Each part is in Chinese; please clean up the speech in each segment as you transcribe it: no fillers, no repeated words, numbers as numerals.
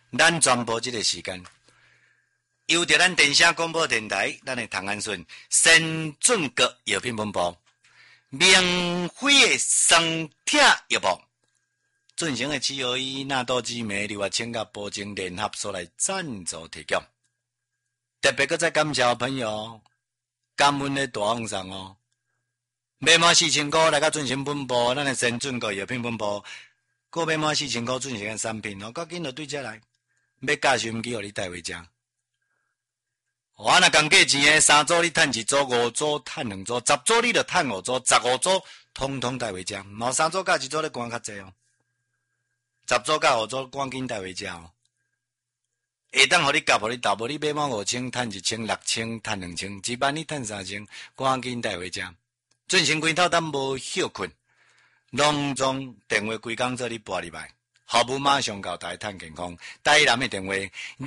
咱全部这个时间，由着咱电声广播电台，咱的唐安顺先准国药品本部，免费的双铁药部进行的7合1纳豆激酶硫化氢甲保证联合所来赞助提供。特别搁再感谢朋友，感恩的大方上哦。买满4000块来甲进行本部，咱的先准国药品本部，购买满4000块进行的产品，赶紧就对这来，要加收音机互你带回家。我若讲价钱的3组你趁1组，5组趁2组，10组你就趁5组，15组统统带回家。毛3组加1组咧关较济哦，10组加5组赶紧带回家哦。下当互你夹，互你投，无你买满5000，趁1000、6000，趁2000，10000你趁3000，赶紧带回家。进行规套咱无休困，隆重电话规工做你拨入来，服务马上到台探健康。台南的电话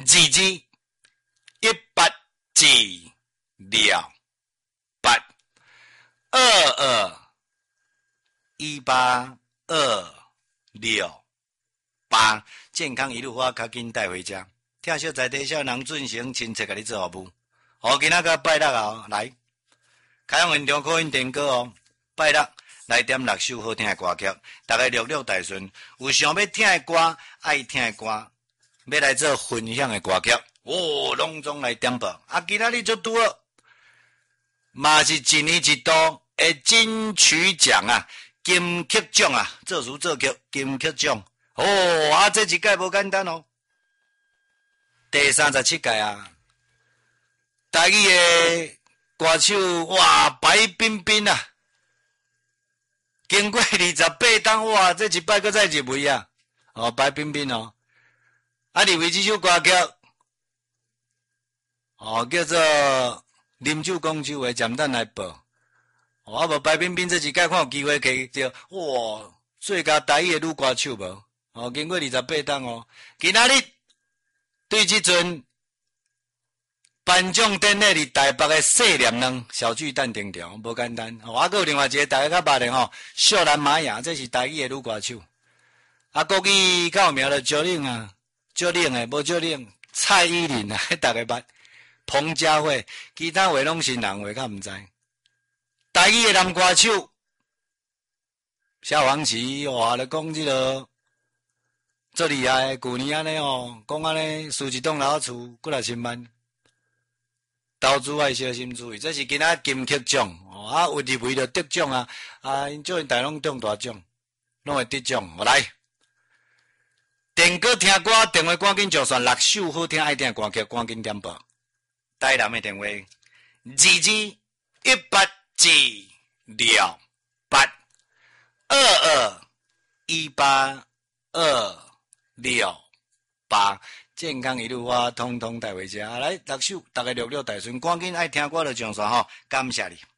2218，健康一路花，较紧带回家。听小在地小人进行亲切甲你做服务。今仔个拜六啊，来。开放现场可以点歌哦，拜六来点6首好听的歌曲，大家陆陆大顺，有想要听的歌、爱听的歌，要来做分享的歌曲，隆重来点播。今仔日就拄好，嘛是一年一度的金曲奖啊，金曲奖啊，作词作曲金曲奖。这一届无简单哦，第37届啊，台语的歌手白冰冰啊，经过28档这一摆搁再入围啊！白冰冰哦，入围这首歌曲叫做《啉酒讲酒话》，暂等来报。无白冰冰这一届看有机会摕到最佳台语的女歌手无？经过28档哦，今仔日对这阵。颁奖典礼伫台北的细念人小巨蛋顶场，无简单。还有另外一个大家较捌的秀兰玛雅，这是台语的女歌手。国语较有名的赵玲啊，赵玲的无赵玲，蔡依林啊，大家捌。彭佳慧，其他话拢新人话，较毋知。台语的男歌手萧煌奇，就讲这个足厉害，旧年安尼讲安尼输一栋老厝，几若10万。投资要小心注意，这是今仔金曲奖有入围就得奖因做因大拢中大奖，拢会得奖。来，点歌听歌，电话赶紧就选6首好听爱听歌曲，赶紧点播。台南的电话22182218，健康一路花，通通带回家。来6首，大家陆陆大顺，赶紧爱听歌就上线感谢你。